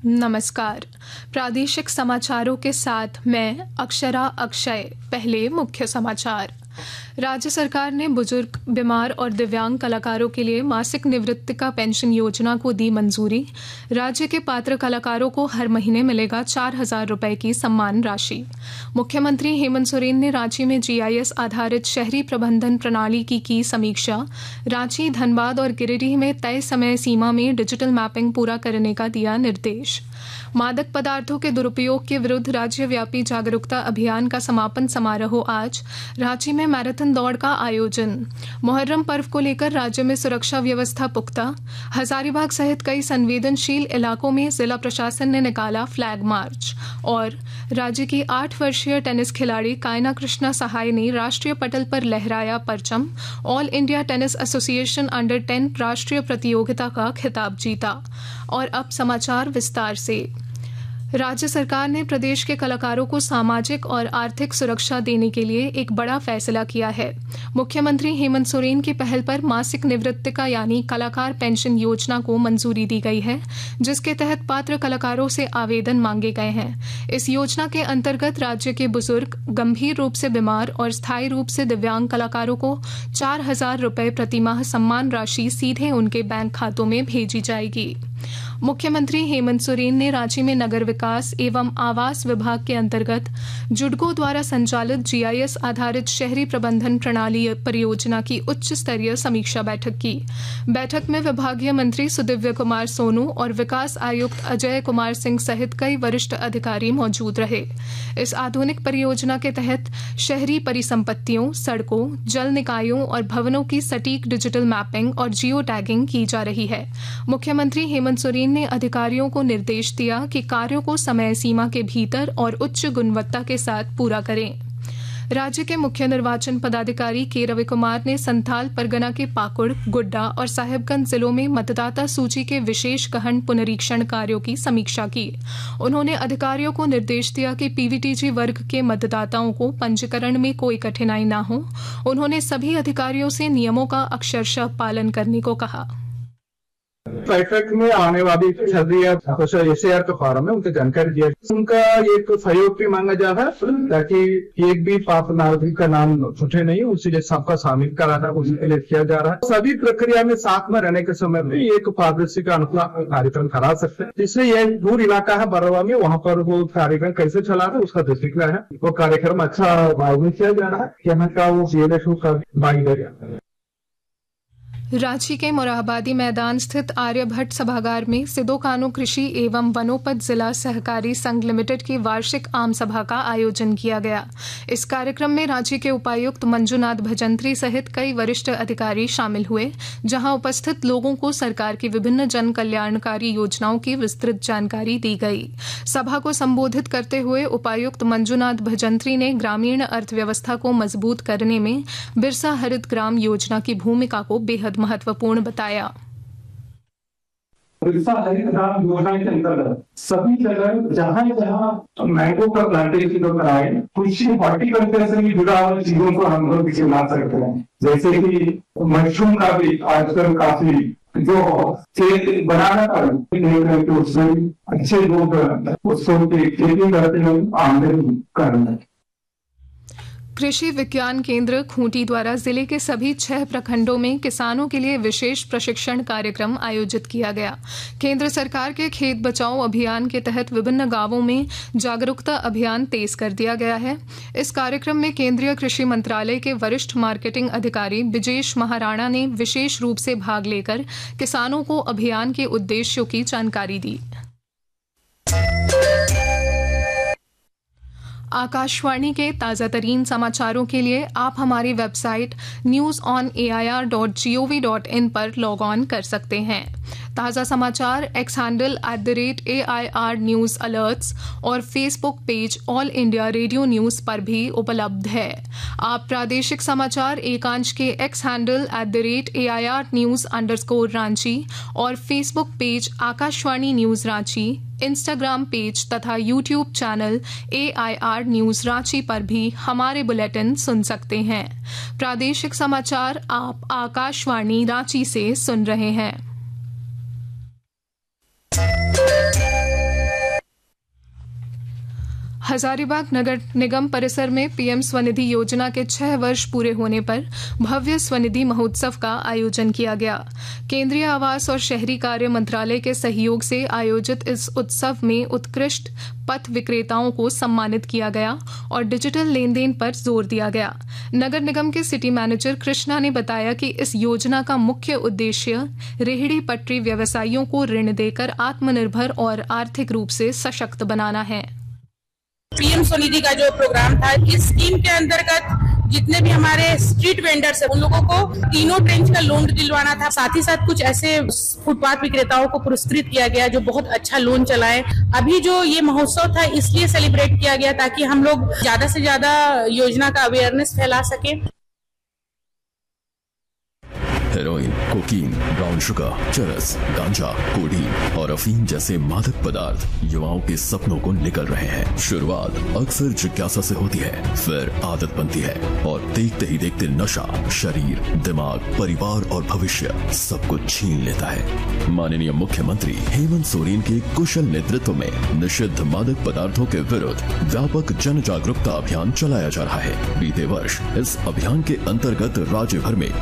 नमस्कार। प्रादेशिक समाचारों के साथ मैं अक्षरा अक्षय। पहले मुख्य समाचार। राज्य सरकार ने बुजुर्ग, बीमार और दिव्यांग कलाकारों के लिए मासिक निवृत्तिका पेंशन योजना को दी मंजूरी। राज्य के पात्र कलाकारों को हर महीने मिलेगा 4,000 रुपए की सम्मान राशि। मुख्यमंत्री हेमंत सोरेन ने रांची में GIS आधारित शहरी प्रबंधन प्रणाली की समीक्षा। रांची, धनबाद और गिरिडीह में तय समय सीमा में डिजिटल मैपिंग पूरा करने का दिया निर्देश। मादक पदार्थों के दुरुपयोग के विरुद्ध राज्यव्यापी जागरूकता अभियान का समापन समारोह आज। रांची में मैराथन दौड़ का आयोजन। मुहर्रम पर्व को लेकर राज्य में सुरक्षा व्यवस्था पुख्ता। हजारीबाग सहित कई संवेदनशील इलाकों में जिला प्रशासन ने निकाला फ्लैग मार्च। और राज्य की 8 वर्षीय टेनिस खिलाड़ी कायना कृष्णा सहाय ने राष्ट्रीय पटल पर लहराया परचम। All India tennis association under 10 राष्ट्रीय प्रतियोगिता का खिताब जीता। और अब समाचार विस्तार से। राज्य सरकार ने प्रदेश के कलाकारों को सामाजिक और आर्थिक सुरक्षा देने के लिए एक बड़ा फैसला किया है। मुख्यमंत्री हेमंत सोरेन की पहल पर मासिक निवृत्तिका यानी कलाकार पेंशन योजना को मंजूरी दी गई है, जिसके तहत पात्र कलाकारों से आवेदन मांगे गए हैं। इस योजना के अंतर्गत राज्य के बुजुर्ग, गंभीर रूप से बीमार और स्थायी रूप से दिव्यांग कलाकारों को 4,000 रुपए प्रतिमाह सम्मान राशि सीधे उनके बैंक खातों में भेजी जाएगी। मुख्यमंत्री हेमंत सोरेन ने रांची में नगर विकास एवं आवास विभाग के अंतर्गत जुडको द्वारा संचालित GIS आधारित शहरी प्रबंधन प्रणाली परियोजना की उच्च स्तरीय समीक्षा बैठक की। बैठक में विभागीय मंत्री सुदिव्य कुमार सोनू और विकास आयुक्त अजय कुमार सिंह सहित कई वरिष्ठ अधिकारी मौजूद रहे। इस आधुनिक परियोजना के तहत शहरी परिसंपत्तियों, सड़कों, जल निकायों और भवनों की सटीक डिजिटल मैपिंग और जियो टैगिंग की जा रही है। मुख्यमंत्री हेमंत सोरेन ने अधिकारियों को निर्देश दिया कि कार्यों को समय सीमा के भीतर और उच्च गुणवत्ता के साथ पूरा करें। राज्य के मुख्य निर्वाचन पदाधिकारी के रविकुमार ने संथाल परगना के पाकुड़, गुड्डा और साहिबगंज जिलों में मतदाता सूची के विशेष गहन पुनरीक्षण कार्यों की समीक्षा की। उन्होंने अधिकारियों को निर्देश दिया कि PVTG वर्ग के मतदाताओं को पंजीकरण में कोई कठिनाई न हो। उन्होंने सभी अधिकारियों से नियमों का अक्षरशः पालन करने को कहा। बैठक में आने वाली SAR का फॉर्म है, उनकी जानकारी दिया। उनका एक सहयोग भी मांगा जा रहा है ताकि एक भी पात्र नागरिक का नाम छूटे नहीं, उसी सबका शामिल कराना उसके लिए किया जा रहा है। सभी प्रक्रिया में साथ में रहने के समय में एक पारदर्शी का कार्यक्रम करा सकते हैं। इसलिए यह दूर इलाका है बरवा में, वहाँ पर वो कार्यक्रम कैसे चला रहा है उसका दृष्टिकोण है। वो कार्यक्रम अच्छा आयोजन किया जा रहा है। यहाँ का वो रांची के मोरहाबादी मैदान स्थित आर्यभट्ट सभागार में सिदो कानो कृषि एवं वनोपज जिला सहकारी संघ लिमिटेड की वार्षिक आम सभा का आयोजन किया गया। इस कार्यक्रम में रांची के उपायुक्त मंजुनाथ भजंत्री सहित कई वरिष्ठ अधिकारी शामिल हुए, जहां उपस्थित लोगों को सरकार की विभिन्न जन कल्याणकारी योजनाओं की विस्तृत जानकारी दी गई। सभा को संबोधित करते हुए उपायुक्त मंजुनाथ भजंत्री ने ग्रामीण अर्थव्यवस्था को मजबूत करने में बिरसा हरित ग्राम योजना की भूमिका को बेहद महत्वपूर्ण बताया। बिरसा हरित ग्राम योजना के अंतर्गत सभी जगह जहाँ मैंगो का प्लांटेशन को कराए, कुछ हॉर्टिकल्चर से भी जुड़ा हुआ चीजों को हम लोग पीछे ला सकते हैं। जैसे कि मशरूम का भी आजकल काफी जो खेत बनाना कर उसमें अच्छे लोग उसको खेती करते हैं, आमदनी कर रहे हैं। कृषि विज्ञान केंद्र खूंटी द्वारा जिले के सभी 6 प्रखंडों में किसानों के लिए विशेष प्रशिक्षण कार्यक्रम आयोजित किया गया। केंद्र सरकार के खेत बचाओ अभियान के तहत विभिन्न गांवों में जागरूकता अभियान तेज कर दिया गया है। इस कार्यक्रम में केंद्रीय कृषि मंत्रालय के वरिष्ठ मार्केटिंग अधिकारी बिजेश महाराणा ने विशेष रूप से भाग लेकर किसानों को अभियान के उद्देश्यों की जानकारी दी। आकाशवाणी के ताज़ा तरीन समाचारों के लिए आप हमारी वेबसाइट newsonair.gov.in पर लॉग ऑन कर सकते हैं। ताज़ा समाचार x handle @AIR news alerts और Facebook page all India radio news पर भी उपलब्ध है। आप प्रादेशिक समाचार एकांश के एक्स हैंडल @AIR न्यूज़_रांची और Facebook page Akashvani news Ranchi, Instagram page तथा YouTube channel AIR news Ranchi पर भी हमारे बुलेटिन सुन सकते हैं। प्रादेशिक समाचार आप आकाशवाणी रांची से सुन रहे हैं। हजारीबाग नगर निगम परिसर में पीएम स्वनिधि योजना के 6 वर्ष पूरे होने पर भव्य स्वनिधि महोत्सव का आयोजन किया गया। केंद्रीय आवास और शहरी कार्य मंत्रालय के सहयोग से आयोजित इस उत्सव में उत्कृष्ट पथ विक्रेताओं को सम्मानित किया गया और डिजिटल लेन देन पर जोर दिया गया। नगर निगम के सिटी मैनेजर कृष्णा ने बताया कि इस योजना का मुख्य उद्देश्य रेहड़ी पटरी व्यवसायियों को ऋण देकर आत्मनिर्भर और आर्थिक रूप से सशक्त बनाना है। पीएम स्वनिधि का जो प्रोग्राम था, इस स्कीम के अंतर्गत जितने भी हमारे स्ट्रीट वेंडर्स हैं उन लोगों को तीनों ट्रेंच का लोन दिलवाना था। साथ ही साथ कुछ ऐसे फुटपाथ विक्रेताओं को पुरस्कृत किया गया जो बहुत अच्छा लोन चलाए। अभी जो ये महोत्सव था इसलिए सेलिब्रेट किया गया ताकि हम लोग ज्यादा से ज्यादा योजना का अवेयरनेस फैला सके। हेरोइन, कोकीन, ब्राउन शुगर, चरस, गांजा, कोडीन और अफीम जैसे मादक पदार्थ युवाओं के सपनों को निकल रहे हैं। शुरुआत अक्सर जिज्ञासा से होती है, फिर आदत बनती है और देखते ही देखते नशा शरीर, दिमाग, परिवार और भविष्य सब कुछ छीन लेता है। माननीय मुख्यमंत्री हेमंत सोरेन के कुशल नेतृत्व में निषिद्ध मादक पदार्थों के विरुद्ध व्यापक जन जागरूकता अभियान चलाया जा रहा है। बीते वर्ष इस अभियान के अंतर्गत राज्य भर में